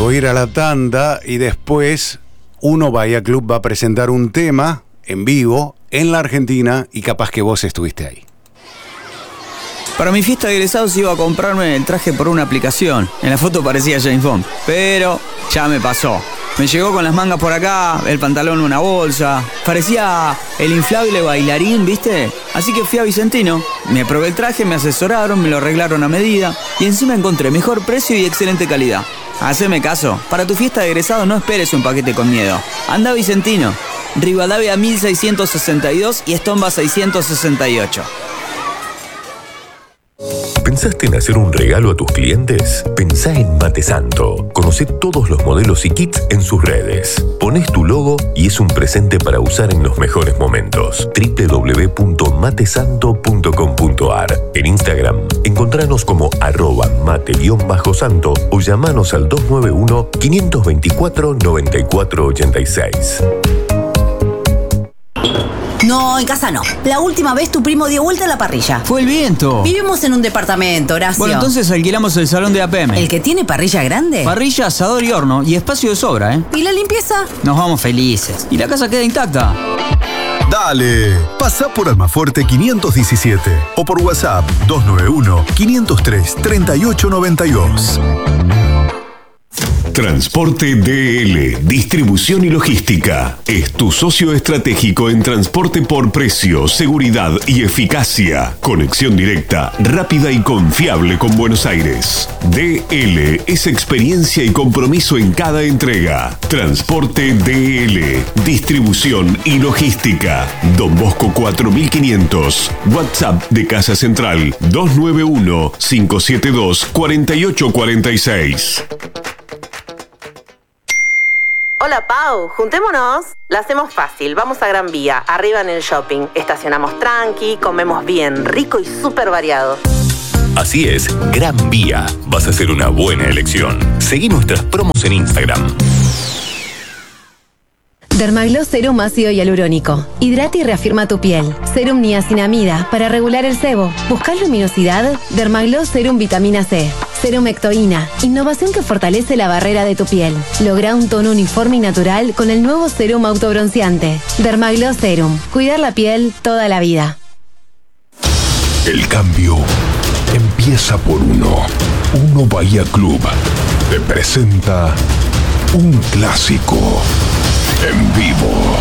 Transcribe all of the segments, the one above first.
Voy a ir a la tanda y después Uno Bahía Club va a presentar un tema en vivo en la Argentina y capaz que vos estuviste ahí. Para mi fiesta de egresados iba a comprarme el traje por una aplicación. En la foto parecía James Bond, pero ya me pasó. Me llegó con las mangas por acá, el pantalón una bolsa. Parecía el inflable bailarín, ¿viste? Así que fui a Vicentino, me probé el traje, me asesoraron, me lo arreglaron a medida y encima encontré mejor precio y excelente calidad. Haceme caso, para tu fiesta de egresados no esperes un paquete con miedo. Anda a Vicentino, Rivadavia 1662 y Estomba 668. ¿Pensaste en hacer un regalo a tus clientes? Pensá en Mate Santo. Conocé todos los modelos y kits en sus redes. Ponés tu logo y es un presente para usar en los mejores momentos. www.matesanto.com.ar. En Instagram, encontranos como @mate_santo o llamanos al 291-524-9486. No, en casa no. La última vez tu primo dio vuelta a la parrilla. Fue el viento. Vivimos en un departamento, Horacio. Bueno, entonces alquilamos el salón de APM. ¿El que tiene parrilla grande? Parrilla, asador y horno. Y espacio de sobra, ¿eh? ¿Y la limpieza? Nos vamos felices. Y la casa queda intacta. Dale, pasá por Almafuerte 517 o por WhatsApp 291-503-3892. Transporte DL, distribución y logística. Es tu socio estratégico en transporte por precio, seguridad y eficacia. Conexión directa, rápida y confiable con Buenos Aires. DL es experiencia y compromiso en cada entrega. Transporte DL, distribución y logística. Don Bosco 4500. WhatsApp de Casa Central 291-572-4846. Hola Pau, juntémonos. La hacemos fácil, vamos a Gran Vía, arriba en el shopping. Estacionamos tranqui, comemos bien, rico y súper variado. Así es, Gran Vía. Vas a hacer una buena elección. Seguí nuestras promos en Instagram. Dermagloss Serum ácido hialurónico. Hidrata y reafirma tu piel. Serum niacinamida para regular el sebo. ¿Buscás luminosidad? Dermagloss Serum vitamina C. Serum Ectoína. Innovación que fortalece la barrera de tu piel. Logra un tono uniforme y natural con el nuevo Serum autobronceante. Dermagloss Serum. Cuidar la piel toda la vida. El cambio empieza por uno. Uno Bahía Club te presenta un clásico en vivo.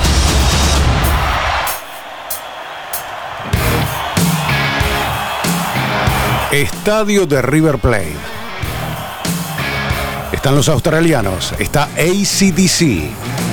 Estadio de River Plate. Están los australianos, está AC/DC.